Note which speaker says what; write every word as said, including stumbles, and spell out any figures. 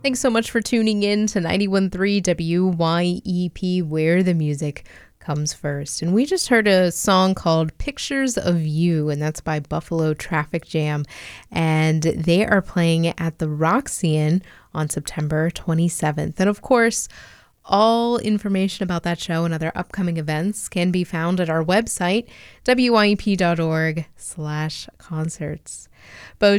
Speaker 1: Thanks so much for tuning in to ninety-one point three W Y E P, where the music comes first. And we just heard a song called Pictures of You, and that's by Buffalo Traffic Jam. And they are playing at the Roxy on September twenty-seventh. And of course, all information about that show and other upcoming events can be found at our website, W Y E P dot org slash concerts. Bo